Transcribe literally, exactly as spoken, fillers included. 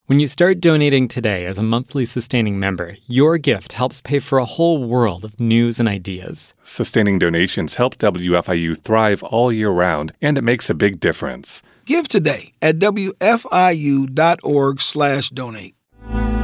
When you start donating today as a monthly sustaining member, your gift helps pay for a whole world of news and ideas. Sustaining donations help W F I U thrive all year round, and it makes a big difference. Give today at W F I U dot org slash donate.